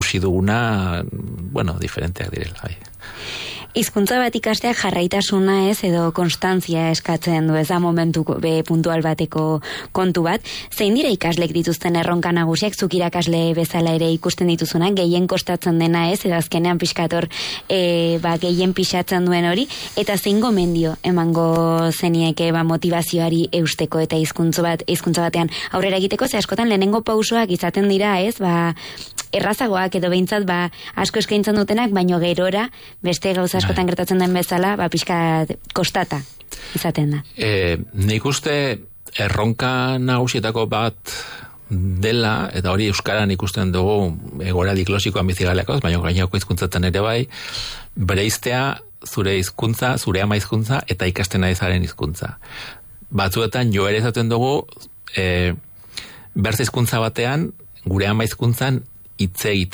ikusi duguna, diferenteak direla, bai. Hizkuntza bat ikasteak jarraitasuna ez edo konstantzia eskatzen du, ez da momentu puntual bateko kontu bat. Zein dira ikaslek dituzten erronka nagusiak, zuk irakasle bezala ere ikusten dituzunak, gehien kostatzen dena ez, edo azkenean pixkator gehien pixatzen duen hori, eta zein gomendio emango zenieke motivazioari eusteko eta hizkuntza batean aurrera egiteko, ze askotan lehenengo pausoak izaten dira ez, errazagoak edo behintzat asko eskaintzen dutenak, baino gerora beste gauza askotan gertatzen den bezala pixka kostata izaten da. Nik uste erronka nagusietako bat dela, eta hori euskaran ikusten dugu egoera diglosikoan bizigalekoz, baina gainako hizkuntzatzen ere bai, bereiztea zure hizkuntza, zure ama hizkuntza eta ikasten ari zaren hizkuntza. Batzuetan jo ere izaten dugu berze hizkuntza batean gure ama hizkuntzan hitz egiten.